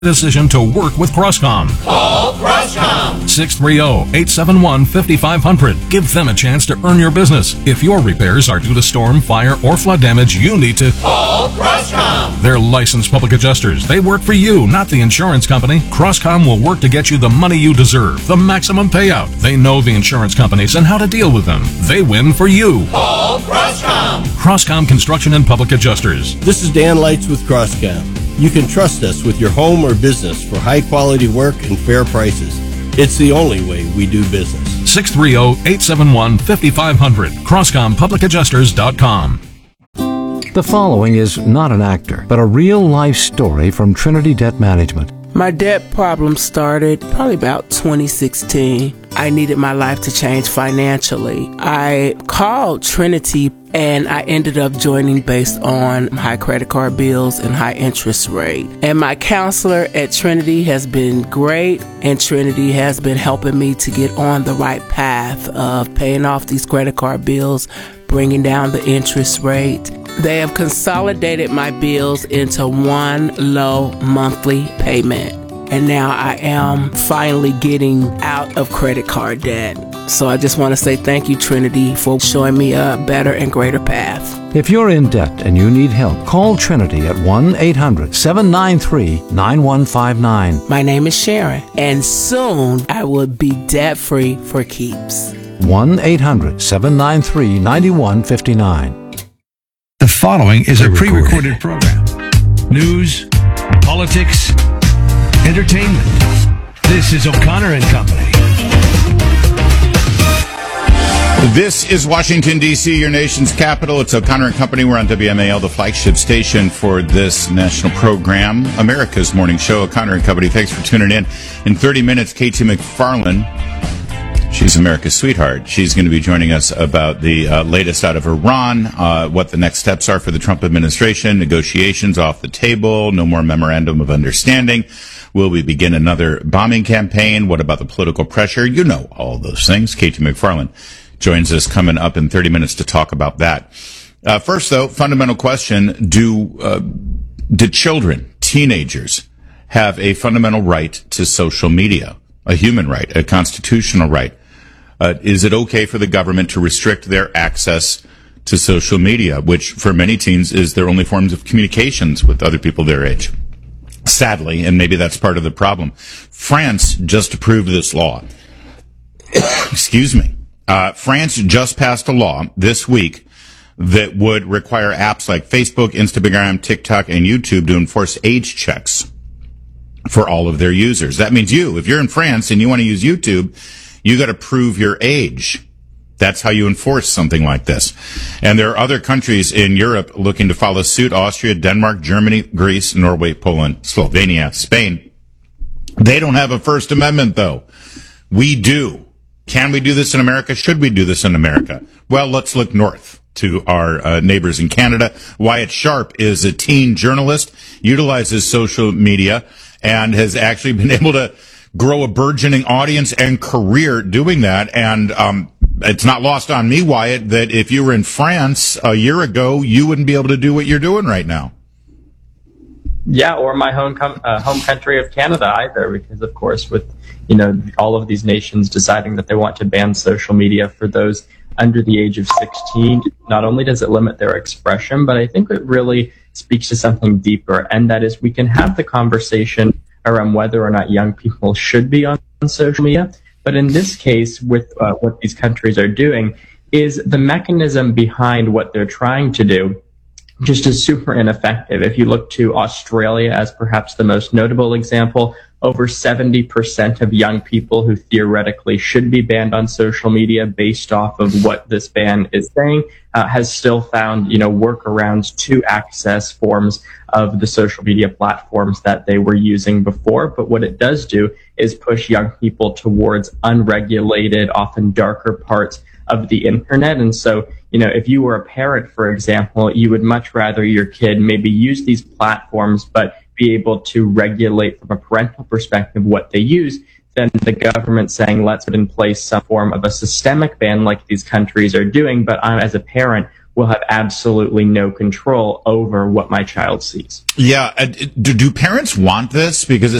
decision to work with Crosscom. Call Crosscom. 630-871-5500. Give them a chance to earn your business. If your repairs are due to storm, fire, or flood damage, you need to call Crosscom. They're licensed public adjusters. They work for you, not the insurance company. Crosscom will work to get you the money you deserve, the maximum payout. They know the insurance companies and how to deal with them. They win for you. Call Crosscom. Crosscom Construction and Public Adjusters. This is Dan Lights with Crosscom. You can trust us with your home or business for high-quality work and fair prices. It's the only way we do business. 630-871-5500. CrosscomPublicAdjusters.com. The following is not an actor, but a real-life story from Trinity Debt Management. My debt problem started probably about 2016. I needed my life to change financially. I called Trinity and I ended up joining based on high credit card bills and high interest rate. And my counselor at Trinity has been great, and Trinity has been helping me to get on the right path of paying off these credit card bills, bringing down the interest rate. They have consolidated my bills into one low monthly payment. And now I am finally getting out of credit card debt. So I just want to say thank you, Trinity, for showing me a better and greater path. If you're in debt and you need help, call Trinity at 1-800-793-9159. My name is Sharon, and soon I will be debt-free for keeps. 1-800-793-9159. The following is a pre-recorded program. News, politics, entertainment. This is O'Connor and Company. This is Washington, D.C., your nation's capital. It's O'Connor and Company. We're on WMAL, the flagship station for this national program, America's morning show, O'Connor and Company. Thanks for tuning in. In 30 minutes, Katie McFarland, she's America's sweetheart. She's going to be joining us about the latest out of Iran, what the next steps are for the Trump administration, negotiations off the table, no more memorandum of understanding. Will we begin another bombing campaign? What about the political pressure? You know all those things. Katie McFarland joins us coming up in 30 minutes to talk about that. First, though, fundamental question, do children, teenagers, have a fundamental right to social media, a human right, a constitutional right? Is it okay for the government to restrict their access to social media, which for many teens is their only forms of communications with other people their age? Sadly, and maybe that's part of the problem, France just approved this law. Excuse me. France just passed a law this week that would require apps like Facebook, Instagram, TikTok, and YouTube to enforce age checks for all of their users. That means if you're in France and you want to use YouTube, you got to prove your age. That's how you enforce something like this. And there are other countries in Europe looking to follow suit: Austria, Denmark, Germany, Greece, Norway, Poland, Slovenia, Spain. They don't have a First Amendment, though. We do. Can we do this in America? Should we do this in America? Well, let's look north to our neighbors in Canada. Wyatt Sharp is a teen journalist, utilizes social media, and has actually been able to grow a burgeoning audience and career doing that. And it's not lost on me, Wyatt, that if you were in France a year ago, you wouldn't be able to do what you're doing right now. Yeah, or my home country of Canada either, because of course with all of these nations deciding that they want to ban social media for those under the age of 16, not only does it limit their expression, but I think it really speaks to something deeper, and that is we can have the conversation around whether or not young people should be on social media. But in this case, with what these countries are doing, is the mechanism behind what they're trying to do just is super ineffective. If you look to Australia as perhaps the most notable example, over 70% of young people who theoretically should be banned on social media based off of what this ban is saying has still found, workarounds to access forms of the social media platforms that they were using before. But what it does do is push young people towards unregulated, often darker parts of the internet. And so, if you were a parent, for example, you would much rather your kid maybe use these platforms, but be able to regulate from a parental perspective what they use, than the government saying, let's put in place some form of a systemic ban like these countries are doing. But I, as a parent, will have absolutely no control over what my child sees. Yeah. Do parents want this? Because